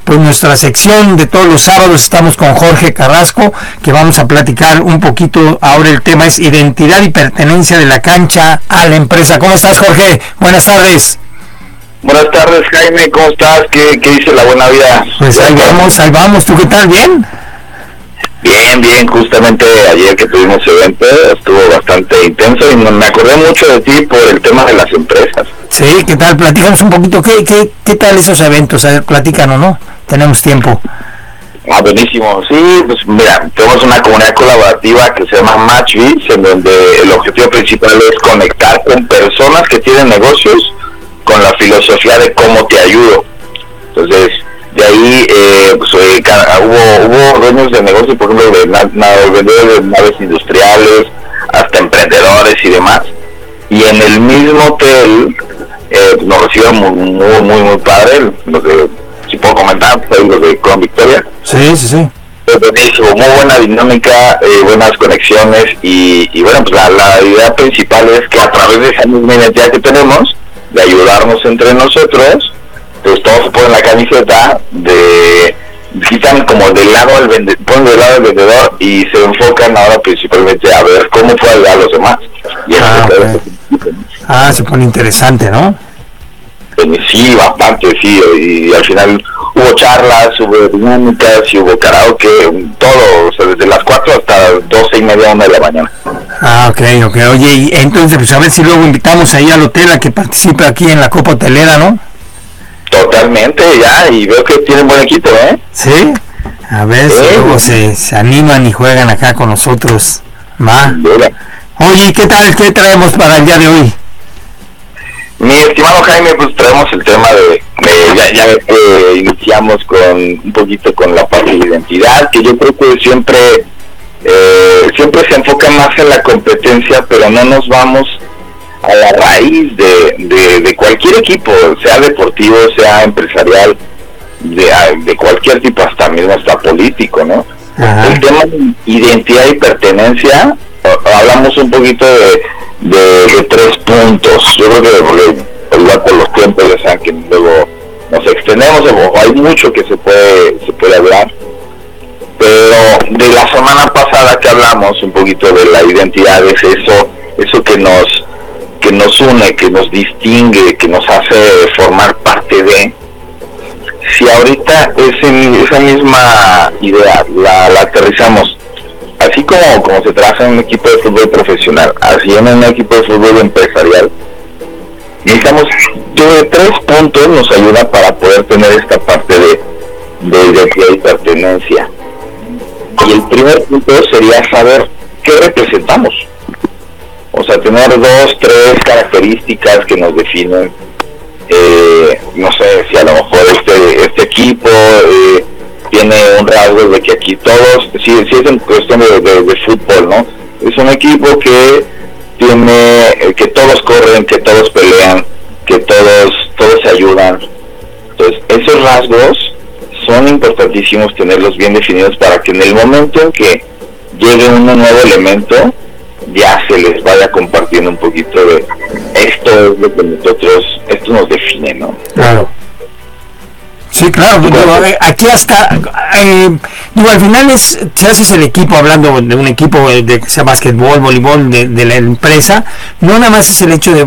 pues nuestra sección de todos los sábados. Estamos con Jorge Carrasco, que vamos a platicar un poquito. Ahora el tema es identidad y pertenencia de la cancha a la empresa. ¿Cómo estás, Jorge? Buenas tardes. Buenas tardes, Jaime, ¿cómo estás? ¿Qué dice la buena vida? Pues ahí vamos, ¿tú qué tal? ¿Bien? Bien, justamente ayer que tuvimos evento estuvo bastante intenso y me acordé mucho de ti por el tema de las empresas. Sí, ¿qué tal? Platícanos un poquito, ¿qué tal esos eventos? A ver, platícanos, ¿no? Tenemos tiempo. Buenísimo, sí, pues mira, tenemos una comunidad colaborativa que se llama MatchBiz, en donde el objetivo principal es conectar con personas que tienen negocios con la filosofía de cómo te ayudo. Entonces, de ahí hubo dueños de negocios, por ejemplo, de vendedores de naves industriales, hasta emprendedores y demás. Y en el mismo hotel nos recibieron muy padre, los de, si puedo comentar, los de Con Victoria. Sí. Buenísimo, muy buena dinámica, buenas conexiones y bueno, pues la idea principal es que a través de esa misma identidad que tenemos, de ayudarnos entre nosotros, pues todos se ponen la camiseta quitan como del lado al vendedor, ponen del lado al vendedor y se enfocan ahora principalmente a ver cómo puede ayudar a los demás. Y se pone interesante, ¿no? Sí, bastante, sí, y al final hubo charlas, hubo dinámicas y hubo karaoke, todo, o sea, desde las 4 hasta 12:30, 1 de la mañana. Ok, oye, y entonces pues a ver si luego invitamos ahí al hotel a que participe aquí en la Copa Hotelera, ¿no? Totalmente, ya, y veo que tienen buen equipo, ¿eh? Sí, a ver si luego se animan y juegan acá con nosotros, ¿va? Oye, ¿qué tal? ¿Qué traemos para el día de hoy? Mi estimado Jaime, pues traemos el tema ya iniciamos con un poquito con la parte de identidad, que yo creo que siempre se enfoca más en la competencia, pero no nos vamos a la raíz de cualquier equipo, sea deportivo, sea empresarial, de cualquier tipo, hasta político, ¿no? Ajá. El tema de identidad y pertenencia, hablamos un poquito de 3 puntos. Yo creo que igual por los tiempos ya saben que luego nos extendemos, o hay mucho que se puede hablar, pero de la semana pasada que hablamos un poquito de la identidad, es eso que nos une, que nos distingue, que nos hace formar parte de. Si ahorita esa misma idea la aterrizamos, así como se trabaja en un equipo de fútbol profesional, así en un equipo de fútbol empresarial, necesitamos 3 puntos nos ayuda para poder tener esta parte de identidad y pertenencia. Y el primer punto sería saber qué representamos. O sea, tener 2, 3 características que nos definen. No sé si a lo mejor este equipo tiene un rasgo de que aquí todos, si es en cuestión de fútbol, ¿no? Es un equipo que tiene, que todos corren, que todos pelean, que todos se ayudan. Entonces, esos rasgos son importantísimos tenerlos bien definidos para que en el momento en que llegue un nuevo elemento, ya se les vaya compartiendo un poquito de esto es lo que esto nos define, ¿no? Claro. Sí, claro, aquí hasta, al final si haces el equipo, hablando de un equipo de que sea básquetbol, voleibol, de la empresa, no nada más es el hecho de,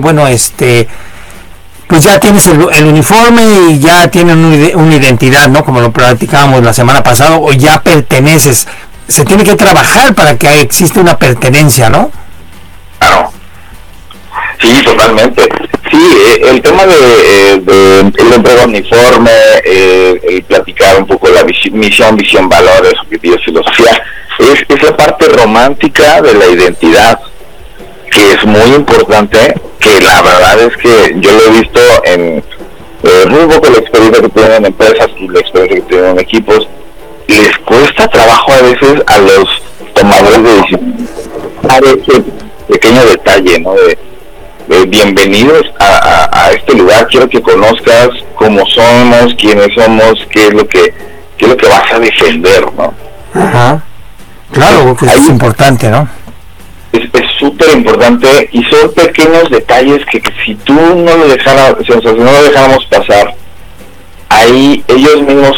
pues ya tienes el uniforme y ya tienen una identidad, ¿no? Como lo platicábamos la semana pasada, o ya perteneces. Se tiene que trabajar para que exista una pertenencia, ¿no? Claro. Sí, totalmente. Sí, el tema el entrega uniforme, el platicar un poco la misión, visión, valores, objetivos, filosofía, es la parte romántica de la identidad, que es muy importante, que la verdad es que yo lo he visto en un poco la experiencia que tienen en empresas y la experiencia que tienen en equipos, les cuesta trabajo a veces a los tomadores de decisiones a ese pequeño detalle, ¿no? De bienvenidos a este lugar, quiero que conozcas cómo somos, quiénes somos, qué es lo que vas a defender, ¿no? Ajá. Claro, que es importante, ¿no? Es súper importante y son pequeños detalles que si tú no lo dejáramos pasar, ahí ellos mismos